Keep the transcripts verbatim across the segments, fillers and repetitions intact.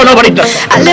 bonito o no bonito?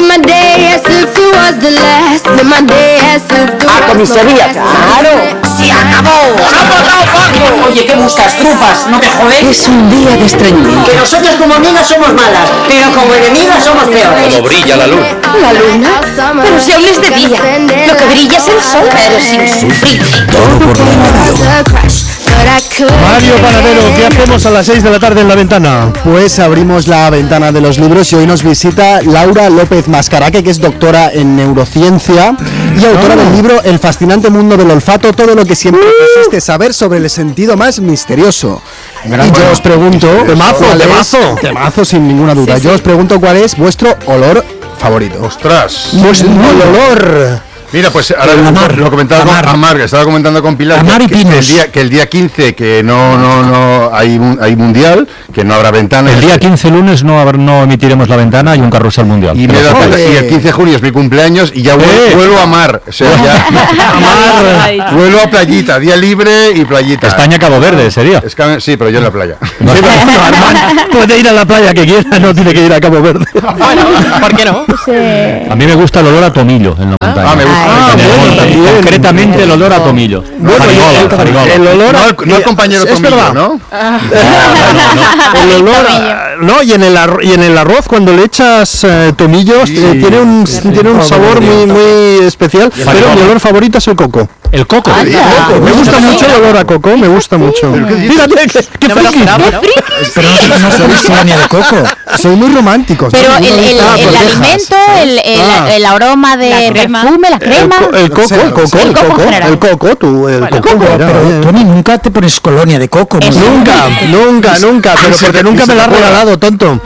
A comisaría, claro. ¡Se acabó! ¡Se ha matado Paco! Oye, ¿qué buscas? ¿Trupas? ¿No te jodes? Es un día de estreñimiento. Que nosotros como amigas somos malas, pero como enemigas somos peores. Como brilla la luna. ¿La luna? Pero si aún es de día. Lo que brilla es el sol. Pero sin sufrir. Todo por la radio. Mario Panadero, ¿qué hacemos a las seis de la tarde en La Ventana? Pues abrimos la ventana de los libros y hoy nos visita Laura López Mascaraque, que es doctora en neurociencia y autora del libro El fascinante mundo del olfato, todo lo que siempre quisiste saber sobre el sentido más misterioso. Y yo os pregunto... Temazo, ¿cuál es- temazo. Temazo, sin ninguna duda. Sí, Yo sí. os pregunto cuál es vuestro olor favorito. ¡Ostras! Pues el olor... Mira, pues ahora El Amar, lo comentaba con Amar. Amar, que estaba comentando con Pilar Amar y que, que Pinos. el día, que el día quince que no no no hay mun- hay mundial, que no habrá ventana. El día quince lunes no, haber- no emitiremos la ventana y un carrusel mundial. y, me he dado cuenta- y el quince de junio es mi cumpleaños y ya vuelo, ¡Eh! vuelo a mar, o sea, ya Amar. vuelo a playita, día libre y playita. España-Cabo Verde sería. Es que- sí, pero yo en la playa. No, Sí, pero bueno, Armand puede ir a la playa que quiera, no tiene que ir a Cabo Verde. Bueno, ¿por qué no? A mí me gusta el olor a tomillo en la montaña. Ah, me gusta. En el bueno, monte. también. Concretamente el olor a tomillo. Bueno, Farigola, y el- farigola. el olor No, a- el, no el compañero es Tomillo, verdad. ¿no? El olor a- no, y en el arroz, y en el arroz cuando le echas eh, tomillos Sí. eh, tiene un tiene un sabor muy muy especial, pero Farigola. mi olor favorito es el coco. El coco. Coco, me gusta mucho el olor a coco, me gusta mucho. Fíjate que, que No me lo friki. esperaba, ¿no? Pero no, no sois colonia de coco. Soy muy romántico. Pero el, el, el, Ah, por dejas. alimento, el, el, Ah. el aroma de La crema. perfume, la El, crema. co- el coco, el coco, El el coco coco, general. el coco, tú, el Bueno, coco. mira, Pero eh. Tony, nunca te pones colonia de coco. ¿no? Eso. Nunca, nunca, nunca, pero porque nunca me la has regalado, tonto.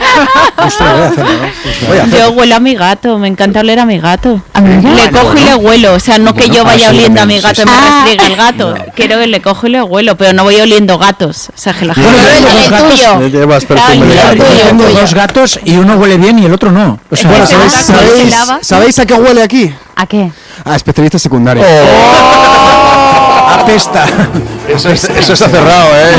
Yo huelo a mi gato, me encanta oler a mi gato. ¿A mi gato? Le cojo y le huelo, o sea, no que yo vaya ah, sí, oliendo a mi también, gato sí, y me sí. restriegue el gato. Quiero que le cojo y le huelo, pero no voy oliendo gatos. O sea, que la gente... Pero el, el tuyo. Le llevas Ay, perfume. mira, Yo tuyo, tengo tuyo. dos gatos y uno huele bien y el otro no. O sea, Bueno, ¿sabéis, Ah, ¿cómo se sabéis, lava? ¿sabéis a qué huele aquí? ¿A qué? A especialista secundario. apesta. Eso, es, eso está cerrado, ¿eh?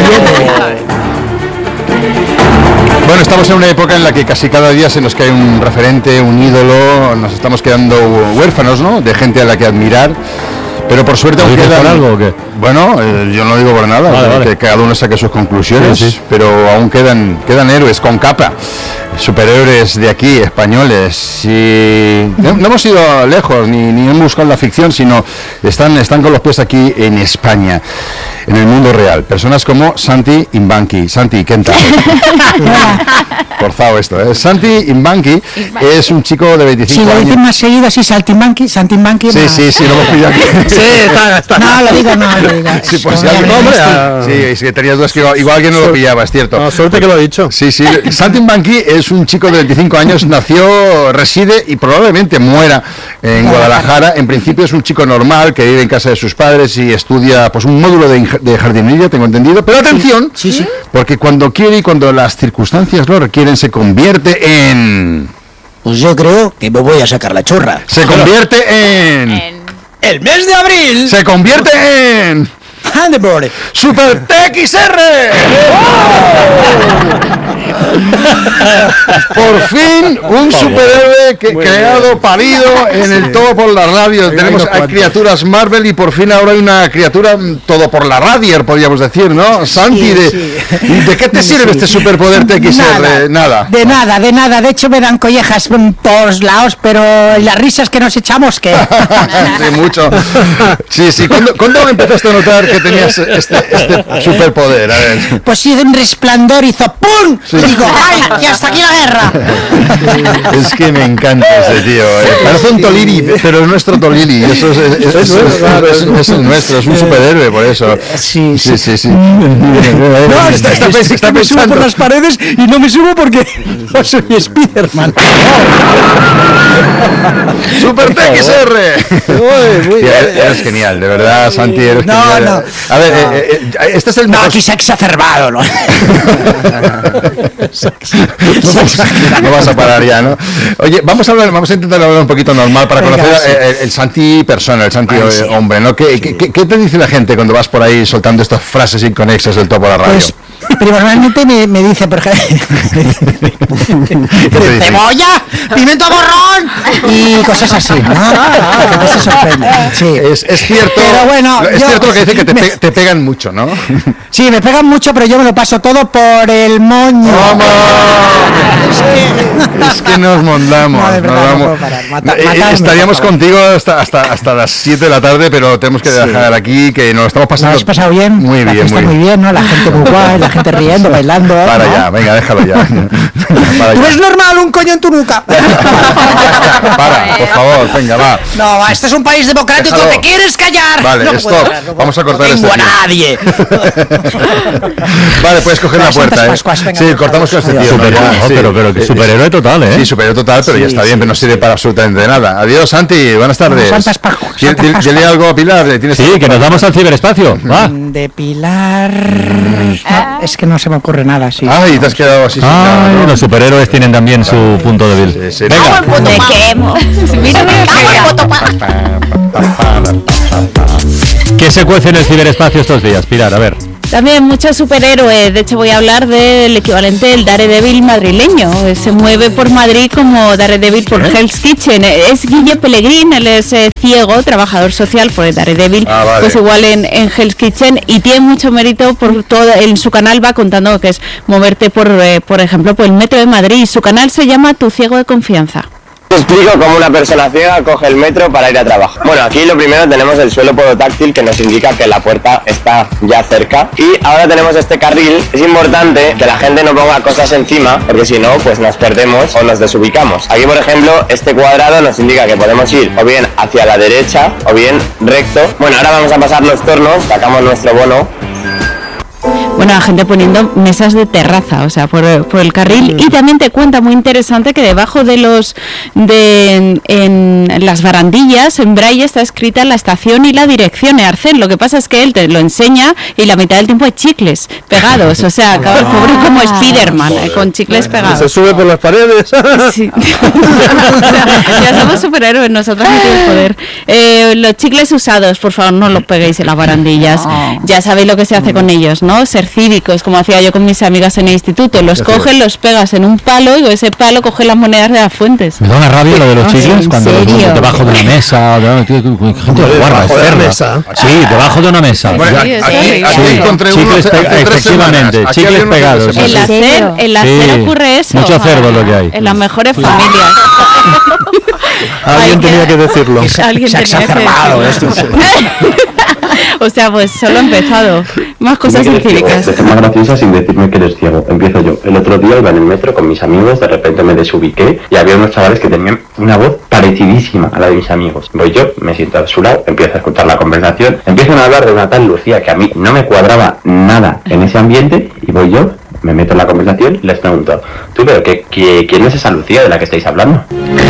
Bueno, estamos en una época en la que casi cada día se nos cae un referente, un ídolo, nos estamos quedando huérfanos, ¿no? De gente a la que admirar. Pero por suerte ¿Lo aún dices quedan... por algo o qué? Bueno, eh, yo no lo digo por nada, Vale, que vale. cada uno saque sus conclusiones, Sí, sí. pero aún quedan quedan héroes con capa, superhéroes de aquí, españoles, y no, no hemos ido lejos, ni, ni hemos buscado la ficción, sino están, están con los pies aquí en España, en el mundo real. Personas como Santi Imbanqui. Santi, ¿qué tal? Forzado esto, ¿eh? Santi Imbanqui es un chico de Si veinticinco lo años. dicen más seguido así, Saltimbanqui, Santimbanqui. Sí, sí, sí, lo hemos pillado aquí. Sí, está, está. No, lo digo, no, lo digo. Sí, pues si Todavía alguien, no, hombre, estoy- ah. sí, es que tenías dudas que igual, igual alguien no lo pillaba, es cierto. No, suerte que lo he dicho. Sí, sí. Santi Imbanqui es un chico de veinticinco años, nació, reside y probablemente muera en Guadalajara. En principio es un chico normal que vive en casa de sus padres y estudia pues un módulo de, inge- de jardinería, tengo entendido. Pero atención, Sí, sí. porque cuando quiere y cuando las circunstancias lo requieren se convierte en... Pues yo creo que me voy a sacar la chorra. Se convierte en... El mes de abril. Se convierte en... Handebore. ¡Super T X R! Por fin un superhéroe que, creado, parido en el todo por la radio. Tenemos hay criaturas Marvel y por fin ahora hay una criatura mm, todo por la radio, podríamos decir, ¿no? Santi, de, ¿de qué te sirve este superpoder T X R? Nada. De nada, de nada. De hecho me dan collejas por todos lados, pero las risas que nos echamos, ¿qué? Sí, mucho. Sí, sí. ¿Cuándo, ¿cuándo empezaste a notar que tenías este, este superpoder? A ver. Pues sí, de un resplandor hizo ¡pum! Y digo, ¡ay! ¡Y hasta aquí la guerra! Es que me encanta ese tío. eh. Parece un Tolili, pero es nuestro Tolili. Eso es, es, es, es- es- es el nuestro, es un superhéroe, por eso. Sí, Sí, sí, sí. No, está, está, Está- está, está me subo pensando. por las paredes y no me subo porque no soy Spiderman. ¡Super T X R! Sí, eres genial, de verdad, Santi, eres No, genial. no. A ver, eh, eh, eh, este es el No, mejor... aquí se ha exacerbado, ¿no? no, vas, no vas a parar ya, ¿no? Oye, vamos a hablar, vamos a intentar hablar un poquito normal para Venga, conocer sí. eh, el, el Santi persona, el Santi Ay, eh, sí. hombre, ¿no? ¿Qué, qué, qué- qué te dice la gente cuando vas por ahí soltando estas frases inconexas del topo a la radio? Pues Pero normalmente me, me dice, por ejemplo, cebolla, pimiento borrón y cosas así, ¿no? La gente se sorprende. Sí. Es, es cierto. Pero bueno, es yo- cierto lo que dice que te, me- pe- te pegan mucho, ¿no? Sí, me pegan mucho, pero yo me lo paso todo por el moño. Es que nos mondamos. No, de verdad, nos no vamos. puedo parar. Mata- Eh, matarme, estaríamos por favor. contigo hasta, hasta, hasta las siete de la tarde, pero tenemos que dejar aquí, que nos lo estamos ¿Lo pasando habéis pasado bien? muy La bien, fiesta muy muy bien, ¿no? La gente muy guay, la gente riendo, bailando. Para ¿no? ya, venga, déjalo ya. Para ¿Tú ya. ves normal un coño en tu nuca? Para, por favor, venga, va. No, va, este es un país democrático, Déjalo. ¿te quieres callar? Vale, No puedo stop. hablar, no puedo. Vamos a cortar No este tengo a tío. nadie. Vale, puedes coger Las la puerta, Santas ¿eh? Pascuas, venga, Sí, por cortamos con favor. este tío. ¿no? Super- Ya, oh, sí. pero- pero que superhéroe total, ¿eh? Sí, superhéroe total, pero ya Sí, está bien, sí, pero no sirve para absolutamente nada. Adiós, Santi, buenas tardes. Santas Pascuas, Dile- Santas dile- Pascuas. Dile algo a Pilar. ¿tienes Sí, algo? que nos vamos al ciberespacio. Va. De Pilar... No, es que no se me ocurre nada así. Ay, te has quedado así sin nada, Ay, ¿no? los superhéroes tienen también su punto débil. Sí, sí, Venga. Me quemo. Mira, mira, ¿Qué se cuece en el ciberespacio estos días, Pilar? A ver. También muchos superhéroes. De hecho, voy a hablar del equivalente del Daredevil madrileño. Se mueve por Madrid como Daredevil por Hell's Kitchen. Es Guille Pellegrín, él es eh, ciego, trabajador social por el Daredevil, Ah, vale. pues igual en, en Hell's Kitchen, y tiene mucho mérito por todo. En su canal va contando que es moverte por, eh, por ejemplo, por el metro de Madrid. Su canal se llama Tu Ciego de Confianza. Te explico cómo una persona ciega coge el metro para ir a trabajo. Bueno, aquí lo primero tenemos el suelo podotáctil que nos indica que la puerta está ya cerca. Y ahora tenemos este carril. Es importante que la gente no ponga cosas encima, porque si no, pues nos perdemos o nos desubicamos. Aquí, por ejemplo, este cuadrado nos indica que podemos ir o bien hacia la derecha o bien recto. Bueno, ahora vamos a pasar los tornos, sacamos nuestro bono. Bueno, la gente poniendo mesas de terraza, o sea, por, por el carril. Y también te cuenta, muy interesante, que debajo de los de en, en las barandillas en braille está escrita la estación y la dirección de Arcén. Lo que pasa es que él te lo enseña y la mitad del tiempo hay chicles pegados, o sea, acaba el pobre como Spiderman, eh, con chicles Se pegados. sube por las paredes. Sí. O sea, ya somos superhéroes, nosotros no tenemos poder. Eh, los chicles usados, por favor, no los peguéis en las barandillas. Ya sabéis lo que se hace con ellos, ¿no? Ser cívicos, como hacía yo con mis amigas en el instituto. Los coges, los pegas en un palo y con ese palo coges las monedas de las fuentes. Me da una rabia lo de los Ah, chicles ¿en cuando los serio? pones debajo de una mesa. de- tío, tío, gente guarra, Debajo de la cerda. mesa. Sí, debajo de una mesa. Bueno, Sí, aquí, sí, aquí sí. encontré uno Chicles hace, pega- hace tres efectivamente, semanas. Aquí chicles había unos pegados, hace tres En la semanas. C E R, en la Sí, C E R ocurre eso. mucho cerdo lo que hay. En las mejores familias. Alguien Ay, tenía que decirlo. Que se, Alguien se ha tenía que exacerbado decirlo. esto. O sea, pues solo ha empezado. Más cosas científicas. De forma graciosa sin decirme que eres ciego. Empiezo yo. El otro día iba en el metro con mis amigos, de repente me desubiqué y había unos chavales que tenían una voz parecidísima a la de mis amigos. Voy yo, me siento a su lado, empiezo a escuchar la conversación, empiezan a hablar de una tal Lucía que a mí no me cuadraba nada en ese ambiente y voy yo, me meto en la conversación y les pregunto, ¿tú pero qué, qué, quién es esa Lucía de la que estáis hablando?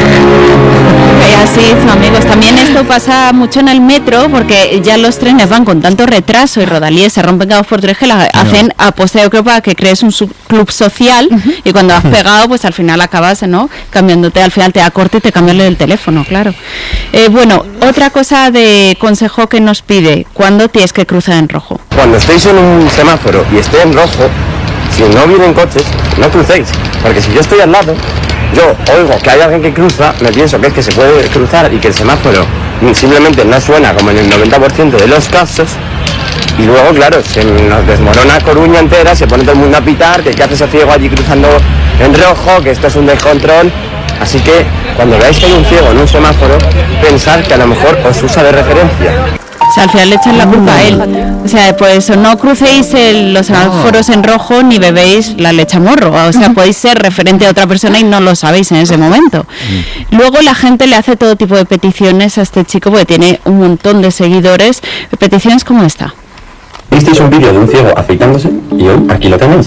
Eh, así es, amigos. También esto pasa mucho en el metro porque ya los trenes van con tanto retraso y rodalíes se rompen cada dos por tres que la hacen a posteriori, creo, para que crees un subclub social y cuando has pegado, pues al final acabas, ¿no? Cambiándote, al final te da corte y te cambian el teléfono, claro. Eh, bueno, otra cosa de consejo que nos pide, ¿cuándo tienes que cruzar en rojo? Cuando estéis en un semáforo y esté en rojo, si no vienen coches, no crucéis. Porque si yo estoy al lado, yo oigo que hay alguien que cruza, me pienso que es que se puede cruzar y que el semáforo simplemente no suena como en el noventa por ciento de los casos. Y luego, claro, se nos desmorona Coruña entera, se pone todo el mundo a pitar, que qué hace ese ciego allí cruzando en rojo, que esto es un descontrol. Así que cuando veáis que hay un ciego en un semáforo, pensad que a lo mejor os usa de referencia. O sea, al final le echan la culpa a él. O sea, por eso no crucéis el- los semáforos en rojo ni bebéis la leche a morro. O sea, podéis ser referente a otra persona y no lo sabéis en ese momento. Luego la gente le hace todo tipo de peticiones a este chico porque tiene un montón de seguidores. Peticiones como esta. Visteis un vídeo de un ciego afeitándose y hoy aquí lo tenéis.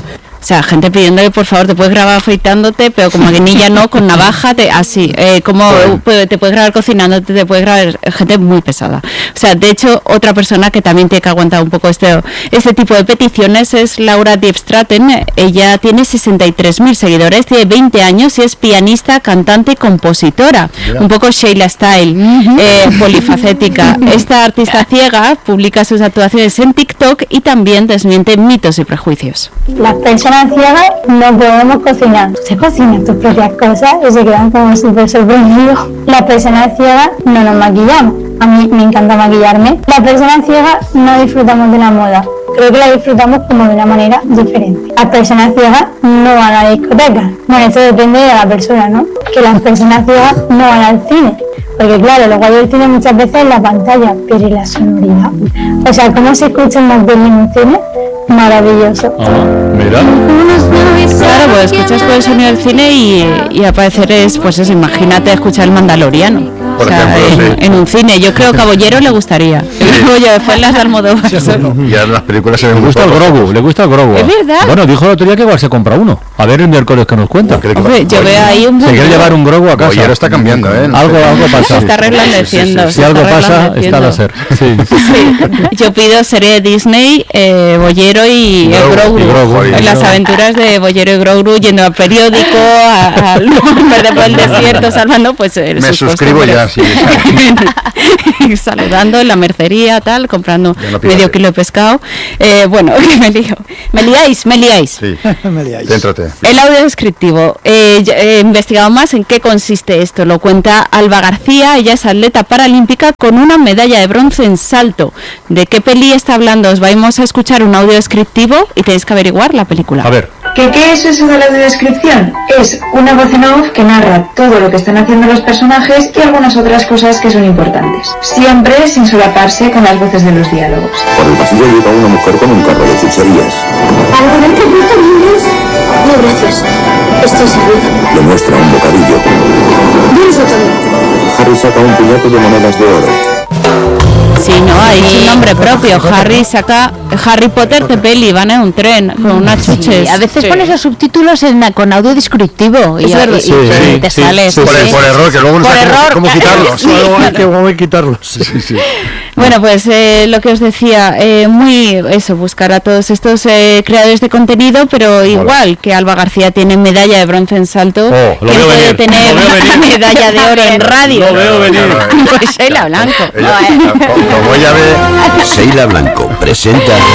sea, gente pidiéndole, por favor, te puedes grabar afeitándote, pero como que niña no, con navaja, te, así, eh, como pues, te puedes grabar cocinándote, te puedes grabar, gente muy pesada. O sea, de hecho, otra persona que también tiene que aguantar un poco este, este tipo de peticiones es Laura Diepstraten. Ella tiene sesenta y tres mil seguidores, tiene veinte años y es pianista, cantante y compositora. Mira. Un poco Sheila Style, uh-huh. eh, polifacética. Esta artista ciega publica sus actuaciones en TikTok y también desmiente mitos y prejuicios. Las personas ciegas no podemos cocinar. Se cocinan tus propias cosas y se quedan como súper sorprendidos. Las personas ciegas no nos maquillamos. A mí me encanta maquillarme. Las personas ciegas no disfrutamos de la moda. Creo que la disfrutamos como de una manera diferente. Las personas ciegas no van a la discoteca. Bueno, eso depende de la persona, ¿no? Que las personas ciegas no van al cine. Porque claro, lo guay del cine muchas veces es la pantalla, pero ¿y la sonoridad? O sea, ¿cómo se escuchan las pelis en un cine? Maravilloso. Ah, mira. Claro, pues escuchas por el sonido del cine y, y al parecer es, pues eso, imagínate escuchar El Mandaloriano. Por o sea, ejemplo, en, sí. en un cine, yo creo que a Bollero le gustaría. Oye, después las de Almodóvar. Y ahora las películas se ven Le muy gusta el pocas. Grogu, le gusta el Grogu. ¿Es verdad? Bueno, dijo el otro día que igual se compra uno. A ver el miércoles que nos cuenta. Hombre, yo veo ahí un Se quiere llevar un Grogu a casa. Bollero está cambiando, ¿eh? No Algo, sé. algo pasa. Se está resplandeciendo. Sí, sí, sí, Si algo pasa, está a ser. Sí. Sí. Yo pido serie de Disney, eh, Bollero y el Grogu. y Grogu, En las aventuras de Bollero y Grogu yendo al periódico, a- al verde por el desierto, salvando, pues eh, Me sus suscribo ya, sí. saludando en la mercería, tal, comprando Ya no pido medio serie. kilo de pescado. Eh, bueno, que me lío. Me liáis, me liáis. Sí, Me liáis. céntrate. El audio descriptivo. Eh, ya he investigado más en qué consiste esto. Lo cuenta Alba García. Ella es atleta paralímpica con una medalla de bronce en salto. ¿De qué peli está hablando? Os vamos a escuchar un audio descriptivo y tenéis que averiguar la película. A ver. ¿Qué, ¿Qué es eso de la audiodescripción? Es una voz en off que narra todo lo que están haciendo los personajes y algunas otras cosas que son importantes. Siempre sin solaparse con las voces de los diálogos. Por el pasillo llega una mujer con un carro de chucherías. ¿Alguna entrevista en inglés? No, gracias. Estoy servida. Le muestra un bocadillo. ¿Vienes también? Harry saca un puñado de monedas de oro. Sí, no, ha dicho un nombre propio. Harry saca Harry Potter de peli, van en un tren con unas chuches. Sí, a veces Sí. pones los subtítulos en, con audio descriptivo y, Es verdad. y- Sí, y sí, te sí, sale. sí, sí, Por, sí. por error, que luego no Por sabes error, cómo ca- quitarlos. sí. Luego hay que, luego hay que quitarlos. Sí, sí. Bueno, pues eh, lo que os decía, eh, muy eso, buscar a todos estos eh, creadores de contenido, pero igual que Alba García tiene medalla de bronce en salto, Oh, lo ¿quién veo puede venir, tener lo veo venir. medalla de oro en radio? Lo veo venir. Pues Sheila Blanco. Ella, como ella ve, Sheila Blanco presenta